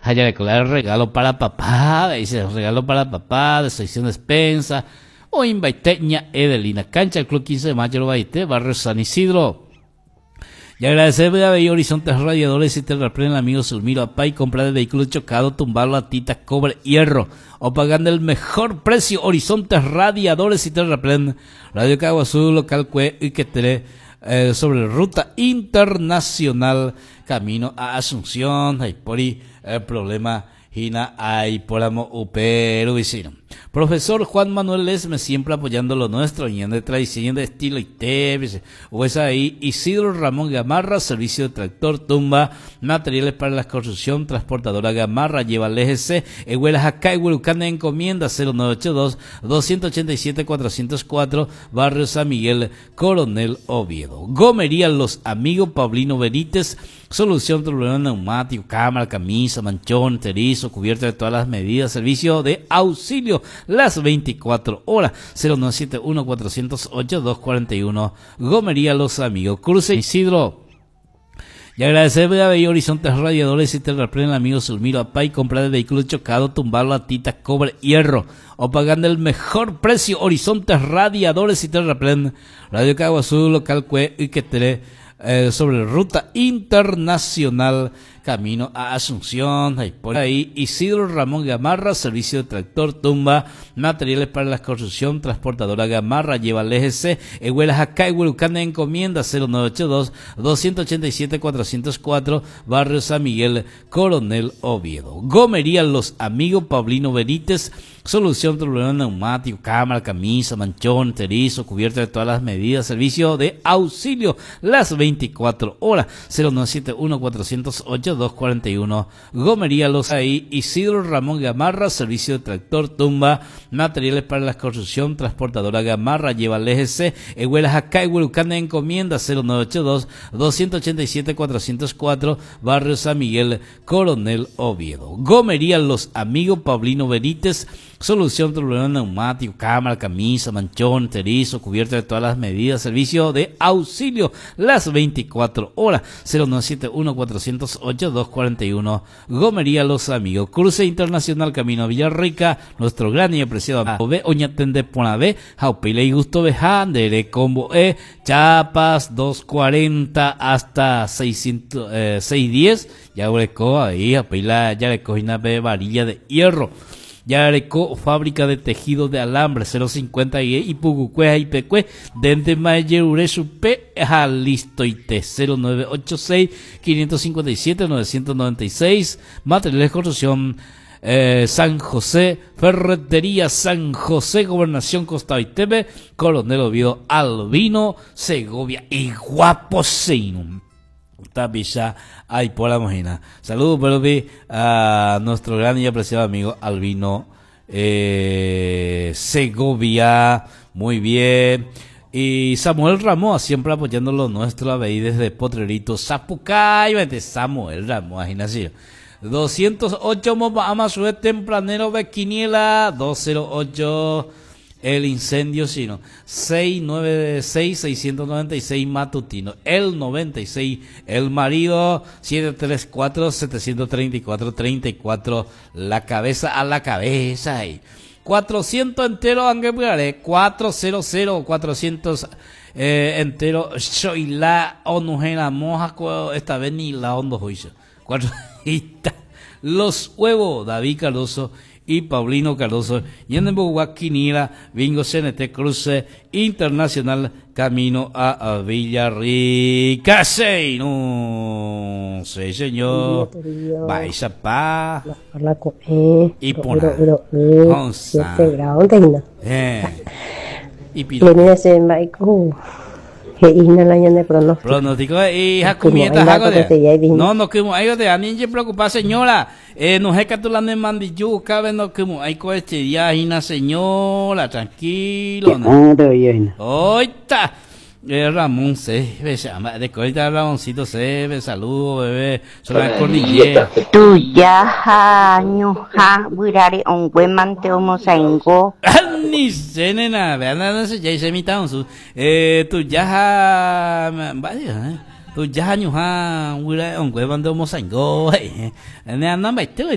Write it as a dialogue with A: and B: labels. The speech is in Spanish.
A: Hayarecola regalo para papá, dice regalo para papá de sección despensa. O Invaiteña Edelina, cancha del Club 15 de Mayo, Baite, barrio San Isidro. Y agradecer a Bello Horizontes Radiadores y Terraplén, el amigo Sulmiro Apay, comprar el vehículo chocado, tumbarlo a tita, cobre, hierro, o pagando el mejor precio. Horizontes Radiadores y Terraplén, Radio Caguazú, local Cue y Quetere, sobre ruta internacional, camino a Asunción. Hay por ahí el problema, Gina, hay por amo upero vecino. Profesor Juan Manuel Lesme, siempre apoyando lo nuestro, y de tradición, de estilo y te, o es ahí Isidro Ramón Gamarra, servicio de tractor, tumba, materiales para la construcción, transportadora Gamarra, lleva el EGC, Eguelas acá, Eguelucana, encomienda 0982-287-404, barrio San Miguel, Coronel Oviedo. Gomería Los Amigos, Paulino Benítez, solución de problema neumático, cámara, camisa, manchón, terizo, cubierta de todas las medidas, servicio de auxilio las 24 horas, 0971-408-241, Gomería Los Amigos, Cruce Isidro. Y agradecer a Bello Horizontes Radiadores y Terraplén, el amigo Sulmiro Apay, comprar el vehículo chocado, tumbarlo a tita, cobre, hierro, o pagando el mejor precio. Horizontes Radiadores y Terraplén, Radio Caguazú, local Cue y Quetere, sobre ruta internacional, camino a Asunción. Hay por ahí Isidro Ramón Gamarra, servicio de tractor, tumba, materiales para la construcción, transportadora Gamarra, lleva el EGC, Eguelas acá, Eguelucana, encomienda 0982-287-404, barrio San Miguel, Coronel Oviedo. Gomería Los Amigos, Paulino Benítez, solución de problema neumático, cámara, camisa, manchón, terizo, cubierta de todas las medidas, servicio de auxilio las 24 horas, 0971-408-241, Gomería Los ahí Isidro Ramón Gamarra, servicio de tractor, tumba, materiales para la construcción, transportadora Gamarra, lleva el EGC, Eguelas acá, Eguelucana, encomienda 0982-287-404, barrio San Miguel, Coronel Oviedo. Gomería Los Amigos, Paulino Benítez, solución de problema neumático, cámara, camisa, manchón, terizo, cubierta de todas las medidas, servicio de auxilio las 24 horas, 0971-408-241, Gomería Los Amigos. Cruce internacional, camino a Villarrica, nuestro gran y apreciado amigo Oñatende Ponabé, Jaupile y Gusto Beján, de Combo Chapas 240 hasta 610, ya recó ahí, Jaupila, ya recó una varilla de hierro. Yareco, fábrica de tejido de alambre, 050 y Pugucue, Ipecue, Dente Mayerure, Supe, Jalisto y T, 0986-557-996, materiales de construcción, San José, Ferretería San José, Gobernación Costa Itebe, Coronel Oviedo, Albino, Segovia y Guaposeinum. Tapilla, ay, por la mojina. Saludos, Perdi, a nuestro gran y apreciado amigo Albino Segovia. Muy bien. Y Samuel Ramos, siempre apoyando lo nuestro, a ver, desde Potrerito, Zapucay, vete, Samuel Ramos, imagínate. 208 Amasue Tempranero de Quiniela, 208. El incendio sino 696 matutino, el 96 el marido 734-734-34, la cabeza a la cabeza y 400 entero Angebrare 400 entero soy la onujena moja esta vez ni la ondo juicio 4 los huevos David Cardoso y Paulino Cardoso, Yendenbo Guaquinira, Bingo CNT Cruce Internacional, camino a Villarrica. No sé, señor. Vais pa. Y por y pido. Pronóstico y jacumieta jago de no que hay de a ninja preocupa señora no es que tú la mandiyu cabe no que hay coche ya hina señora tranquilo oita Ramón se ve llama de coita Ramoncito se ve saludo bebé soy la cordillera
B: tu ya ñuja burare on mante homosaingo
A: ni se nena vean no se ya se mitaron su tu ya vaya tu ya ñuja burare on mante homosaingo ne andan baite